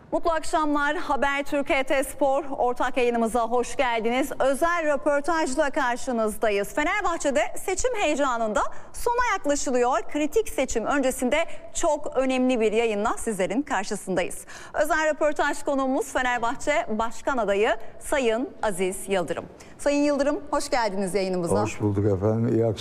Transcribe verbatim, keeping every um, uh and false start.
Mutlu akşamlar. Habertürk H T Spor ortak yayınımıza hoş geldiniz. Özel röportajla karşınızdayız. Fenerbahçe'de seçim heyecanında sona yaklaşılıyor. Kritik seçim öncesinde çok önemli bir yayınla sizlerin karşısındayız. Özel röportaj konuğumuz Fenerbahçe Başkan Adayı Sayın Aziz Yıldırım. Sayın Yıldırım, hoş geldiniz yayınımıza. Hoş bulduk efendim. İyi akşamlar.